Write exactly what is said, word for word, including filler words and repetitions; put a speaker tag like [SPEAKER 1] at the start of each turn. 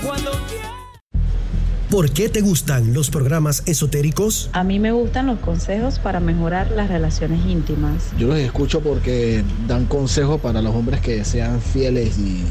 [SPEAKER 1] ¿Por qué te gustan los programas esotéricos?
[SPEAKER 2] A mí me gustan los consejos para mejorar las relaciones íntimas.
[SPEAKER 3] Yo los escucho porque dan consejos para los hombres que sean fieles y